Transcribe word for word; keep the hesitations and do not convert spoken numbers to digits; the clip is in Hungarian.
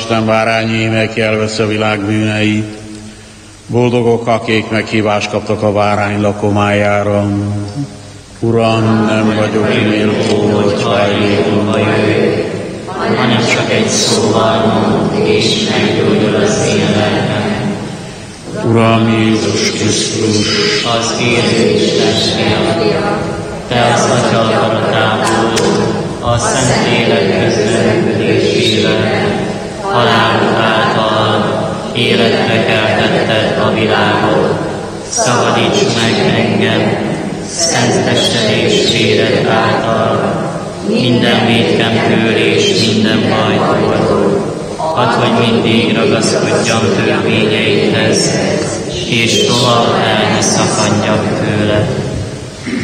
Isten bárányé, megjelvesz a világ bűneit. Boldogok, akik meghívást kaptak a bárány lakomájára. Uram, nem vagyok méltó, hogy hajlékomba jöjj, hanem csak egy szóval mondd, és meggyógyul az én lelkem. Uram Jézus Krisztus, az élő Isten fia, te az Atya akaratából, a Szentlélek közreműködésével, halálod által életre keltetted a világot. Szabadíts meg engem, szent tested és véred által, minden vétkemtől és minden bajtól. Add, hogy mindig ragaszkodjam törvényeidhez, és tovább el ne szakadjak tőle.